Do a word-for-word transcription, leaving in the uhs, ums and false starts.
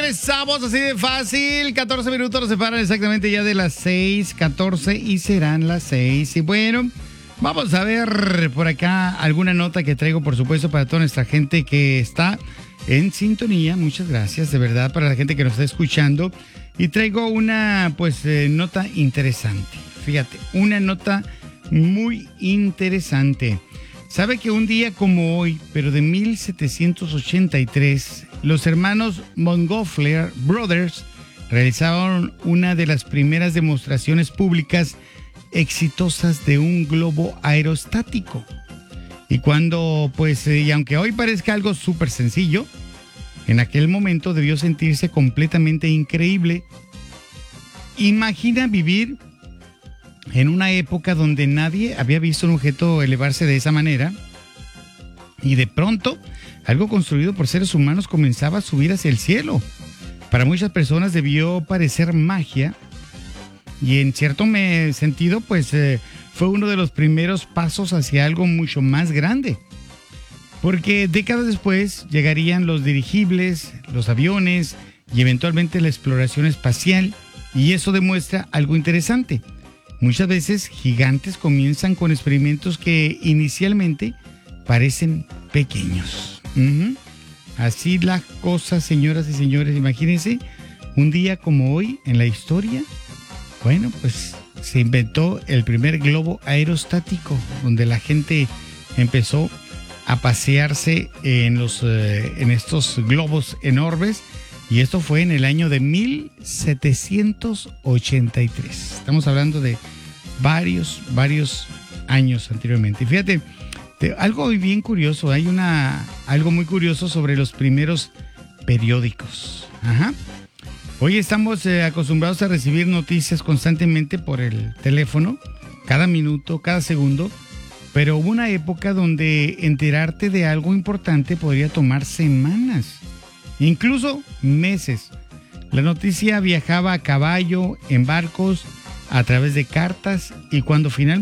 Regresamos así de fácil. catorce minutos nos separan exactamente ya de las seis catorce y serán las seis. Y bueno, vamos a ver por acá alguna nota que traigo, por supuesto, para toda nuestra gente que está en sintonía. Muchas gracias, de verdad, para la gente que nos está escuchando. Y traigo una, pues, eh, nota interesante. Fíjate, una nota muy interesante. ¿Sabe que un día como hoy, pero de mil setecientos ochenta y tres, los hermanos Montgolfier Brothers realizaron una de las primeras demostraciones públicas exitosas de un globo aerostático? Y cuando, pues, eh, y aunque hoy parezca algo súper sencillo, en aquel momento debió sentirse completamente increíble. Imagina vivir en una época donde nadie había visto un objeto elevarse de esa manera y de pronto algo construido por seres humanos comenzaba a subir hacia el cielo. Para muchas personas debió parecer magia y en cierto me- sentido pues eh, fue uno de los primeros pasos hacia algo mucho más grande. Porque décadas después llegarían los dirigibles, los aviones y eventualmente la exploración espacial, y eso demuestra algo interesante. Muchas veces gigantes comienzan con experimentos que inicialmente parecen pequeños. Ujú. Así las cosas, señoras y señores. Imagínense, un día como hoy en la historia, bueno, pues se inventó el primer globo aerostático, donde la gente empezó a pasearse en, los, eh, en estos globos enormes. Y esto fue en el año de mil setecientos ochenta y tres. Estamos hablando de varios, varios años anteriormente. Y fíjate, te- algo bien curioso. Hay una, algo muy curioso sobre los primeros periódicos. Ajá. Hoy estamos eh, acostumbrados a recibir noticias constantemente por el teléfono, cada minuto, cada segundo. Pero hubo una época donde enterarte de algo importante podría tomar semanas, incluso meses. La noticia viajaba a caballo, en barcos, a través de cartas, y cuando finalmente